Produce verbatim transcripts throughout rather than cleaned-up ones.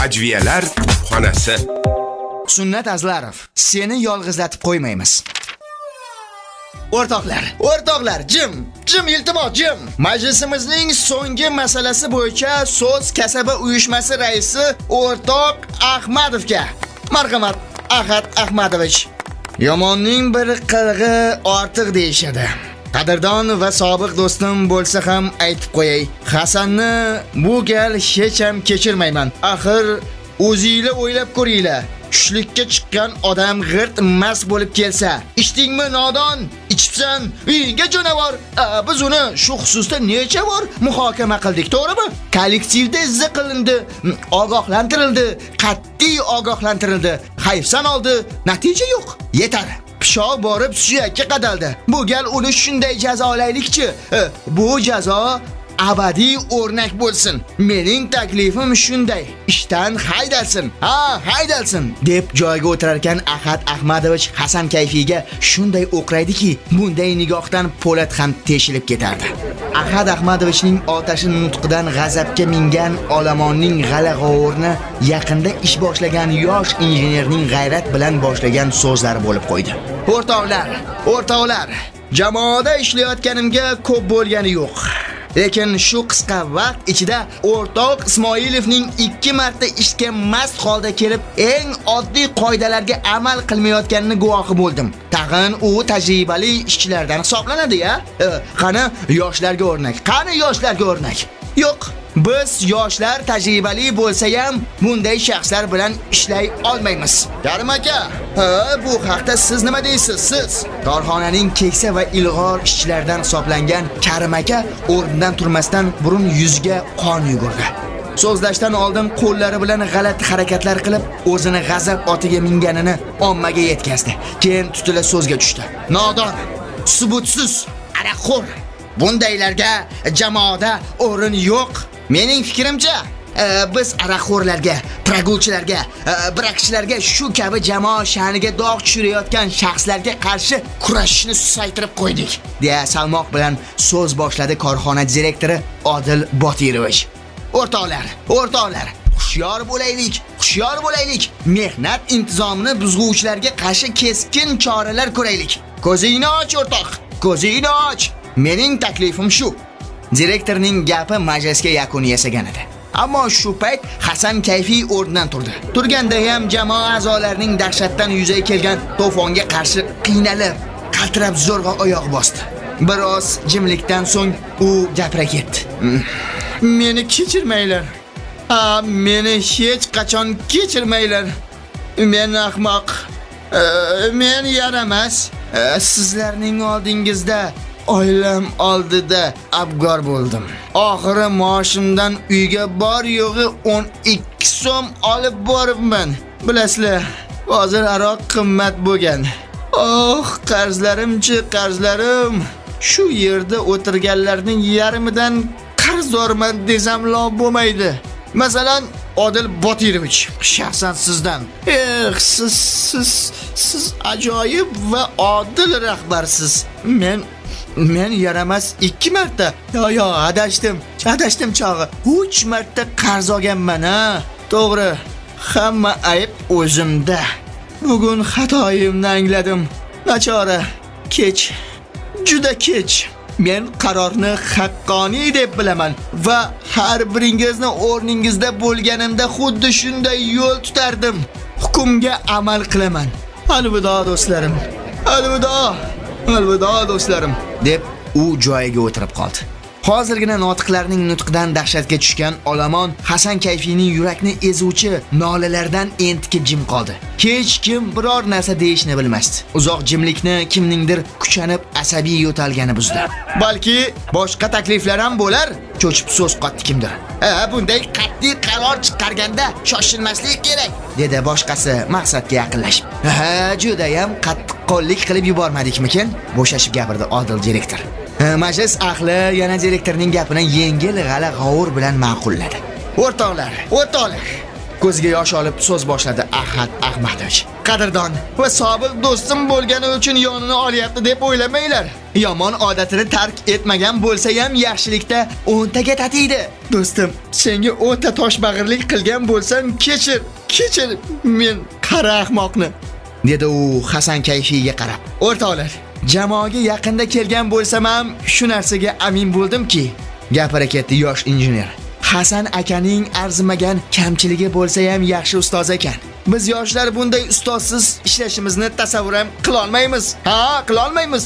Ajviyalar xonasi. Sunnat Azlarov, seni yolg'izlatib qo'ymaymiz. O'rtoqlar, o'rtoqlar, jim, jim iltimos, jim. Majlisimizning so'nggi masalasi bo'yicha so'z kasaba uyushmasi raisi o'rtoq Ahmadovga. Marhamat, Ahad Ahmadovich. Yomonning bir qilg'i ortiq deyishadi. Qadrdon va sobiq do'stim bo'lsa ham aytib qo'yay. Hasanni bu gal hech ham kechirmayman. Axir o'zingizlar o'ylab ko'ringlar. Tushlikka chiqqan odam g'irt mas bo'lib kelsa, ichdingmi nodon, ichibsan, uyingga jonavor. Biz uni shu xususda necha bor muhokama qildik, to'g'rimi? Kollektivda izza qilindi, ogohlantirildi, qat'iy ogohlantirildi. Hayfsan oldi, natija yo'q. Yetar. Pishoq borib suyakka qadaldi. Bu gal uni shunday jazolaylikchi. Bu jazo abadiy o'rnak bo'lsin. Mening taklifim shunday. Ishdan haydalsin. Ha, haydalsin deb joyiga o'tirar ekan Ahad Ahmadovich Hasan Kayfiga shunday o'qraydiki, bunday nigohdan Po'lat ham teshilib ketardi. Ahad Ahmadovichning otashin nutqidan g'azabga mingan olamonning g'ala-g'ovurni yaqinda ish boshlagan yosh injenerning g'ayrat bilan boshlagan so'zlari bo'lib qo'ydi. O'rtoqlar, o'rtoqlar, jamoada ishlayotganimga ko'p bo'lgani yo'q. Lekin shu qisqa vaqt ichida o'rtoq Ismoilovning ikki marta ishga mast holda kelib, eng oddiy qoidalarga amal qilmayotganini guvohi bo'ldim. Tag'in u tajribali ishchilardan hisoblanadi-ya. E, qani yoshlarga o'rnak? Qani yoshlarga o'rnak? Yo'q. Biz yoshlar tajribali bo'lsa ham bunday shaxslar bilan ishlay olmaymiz. Karim aka, ha, bu haqda siz nima deysiz? Siz korxonaning keksa va ilg'or ishchilardan hisoblangan Karim aka o'rnidan turmasdan burun yuziga qon yugurdi. So'zlashdan oldin qo'llari bilan g'alati harakatlar qilib, o'zini g'azab otiga minganini ommaga yetkazdi. Keyin tutila so'zga tushdi. Nodon, subutsiz, araqxo'r. Bundaylarga jamoada o'rin yo'q. Mening fikrimcha, e, biz araqxo'rlarga, pragulchilarga, e, brakchilarga shu kabi jamoa sha'niga dog' tushirayotgan shaxslarga qarshi kurashishni susaytirib qo'ydik, deya salmoq bilan so'z boshladi korxona direktori Odil Botirovich. O'rtoqlar, o'rtoqlar, hushyor bo'laylik, hushyor bo'laylik. Mehnat intizomini buzg'uvchilarga qarshi keskin choralar ko'raylik. Ko'zingni och, o'rtoq, ko'zingni och. Mening taklifim shu. Direktorning gapi majlisga yakun yasagan edi. Ammo shu payt Hasan Kayfi o'rnidan turdi. Turganda ham jamoa a'zolarining dahshatdan yuzaga kelgan to'fonga qarshi qiynalib, qaltirab zo'rg'a oyoq bosdi. Biroz jimlikdan so'ng u gapira ketdi. Meni kechirmaylar. Ha, meni hech qachon kechirmaylar. Men ahmoq. Men yaramas. Sizlarning oldingizda oilam oldida abgor bo'ldim. Oxiri maoshimdan uyga bor yo'g'i o'n ikki so'm olib boribman. Bilasizlar, hozir aroq qimmat bo'lgan. Oh, qarzlarimchi, qarzlarim. Shu yerda o'tirganlarning yarmidan qarzdorman desam lob bo'lmaydi. Masalan, Odil Botirovich, shaxsan sizdan. Eh, siz siz siz ajoyib va odil rahbarsiz. Men Men yaramas ikki marta. Yo yo, adashdim. Adashdim chog'i. uch marta qarz olganman, ha. To'g'ri. Hamma ayb o'zimda. Bugun xatoyimni angladim. Nachora, kech. Juda kech. Men qarorni haqqoniy deb bilaman va har biringizni o'rningizda bo'lganimda xuddi shunday yo'l tutardim. Hukmga amal qilaman. Alvido do'stlarim. Alvido. Alvido do'stlarim, deb u joyiga o'tirib qoldi. Hozirgina notiqlarning nutqidan dahshatga tushgan olomon Hasan Kayfining yurakni ezuvchi nolalardan entikib jim qoldi. Hech kim biror narsa deyishni bilmasdi. Uzoq jimlikni kimningdir kuchanib asabiy yo'talgani buzdi. Balki boshqa takliflar ham bo'lar, cho'chib so'z qotdi kimdir. Ha, bunday qat'iy qaror chiqarganda shoshilmaslik kerak, dedi boshqasi maqsadga yaqinlashib. Ha, juda ham qattiqqo'llik qilib yubormadikmikin? Bo'shashib gapirdi Odil direktor. Majlis ahli yana direktorning gapini yengil g'ala-g'ovur bilan ma'qulladi. O'rtoqlar, o'rtoqlar, ko'ziga yosh olib so'z boshladi Ahad Ahmadovich. qadrdon va sobiq do'stim bo'lgani uchun yonini olyapti deb o'ylamanglar. Yomon odatini tark etmagan bo'lsa ham yaxshilikda o'ntaga tatiydi. Do'stim, senga o'ta toshbag'irlik qilgan bo'lsam, kechir, kechir men qara ahmoqni, dedi u Hasan kayfiga qarab. O'rtoqlar, jamoaga yaqinda kelgan bo'lsam ham shu narsaga amin bo'ldimki, gapira ketdi yosh injener. Hasan akaning arzimagan kamchiligi bo'lsa ham yaxshi ustoz ekan. Biz yoshlar bunday ustozsiz ishlashimizni tasavvur ham qila olmaymiz. Ha, qila olmaymiz.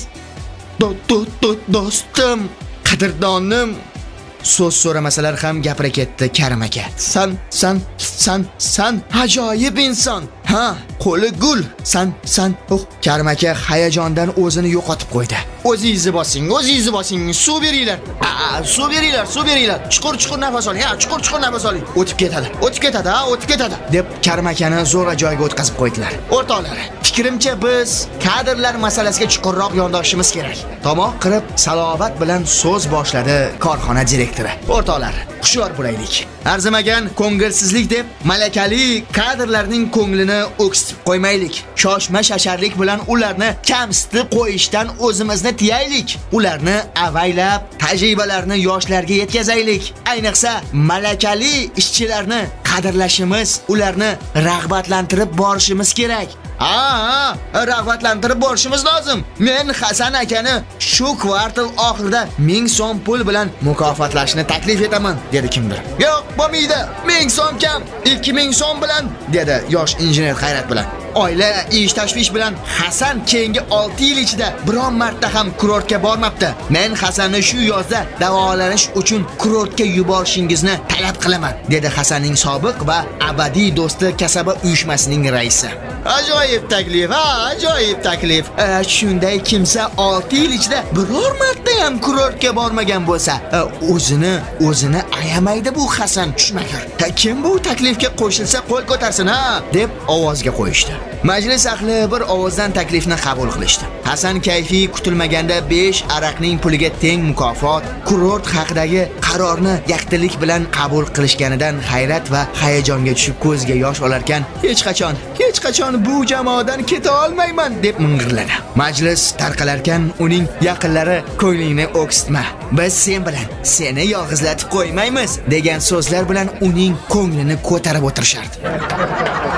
Do'stim, qadrdonim, so'z so'ramasalar ham gapira ketdi Karim aka. San, san, san, san ajoyib inson. Ha, qo'li gul. San, san. Oh, Karim aka hayajondan o'zini yo'qotib qo'ydi. O'zingizni bosing, o'zingizni bosing. Suv beringlar. A, suv beringlar, suv beringlar. Chuqur-chuqur nafas oling. Ha, chuqur-chuqur nafas oling. O'tib ketadi. O'tib ketadi, ha, o'tib ketadi, deb Karim akani zo'ra joyga o'tkazib qo'ydilar. O'rtoqlar, fikrimcha biz kadrlar masalasiga chuqurroq yondoshishimiz kerak. Tomoq qirib salovat bilan so'z boshladi korxona direktori. O'rtoqlar, hushyor bo'laylik. Arzimagan ko'ngilsizlik deb malakali kadrlarning ko'nglini o'ksitib qo'ymaylik. Shoshma shasharlik bilan ularni kamsitib qo'yishdan o'zimizni tiyaylik. Ularni avaylab, tajribalarni yoshlarga yetkazaylik. Ayniqsa malakali ishchilarni qadrlashimiz, ularni rag'batlantirib borishimiz kerak. Ha, rag'batlantirib borishimiz lozim. Men Hasan akani shu kvartal oxirida ming so'm pul bilan mukofotlashni taklif etaman, dedi kimdir. Yo'q, bo'lmaydi. ming so'm kam, ikki ming so'm bilan, dedi yosh injener hayrat bilan. Oila ish tashvish bilan Hasan keyingi olti yil ichida biron marta ham kurortga bormabdi. Men Hasanni shu yozda davolanish uchun kurortga yuborishingizni talab qilaman, dedi Hasanning sobiq va abadiy do'sti kasaba uyushmasining raisi. Ajoyib taklif, ha, ajoyib taklif. E, shunday kimsa olti yil ichida biror marta ham kurortga bormagan bo'lsa, e, o'zini o'zini ayamaydi bu Hasan tushmagar. Kim bu taklifga qo'shilsa qo'l ko'tarsin, ha, deb ovozga qo'yishdi. Majlis ahli bir ovozdan taklifni qabul qilishdi. Hasan kayfi kutilmaganda besh araqning puliga teng mukofot, kurort haqidagi qarorni yakdilik bilan qabul qilishganidan hayrat va hayajonga tushib ko'zga yosh olarkan, hech qachon, hech qachon bu jamoadan keta olmayman deb ming'irladi. Majlis tarqalarkan uning yaqinlari ko'nglingni o'ksitma. Biz sen bilan seni yolg'izlatib qo'ymaymiz degan so'zlar bilan uning ko'nglini ko'tarib o'tirishardi.